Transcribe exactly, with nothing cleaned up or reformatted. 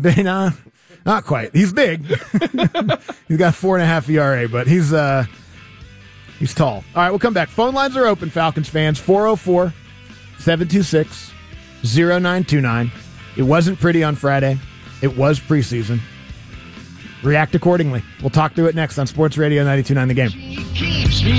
Nah, not quite. He's big. He's got four and a half E R A, but he's uh, he's tall. All right, we'll come back. Phone lines are open, Falcons fans. four oh four, seven two six, oh nine two nine. It wasn't pretty on Friday. It was preseason. React accordingly. We'll talk through it next on Sports Radio ninety-two point nine The Game.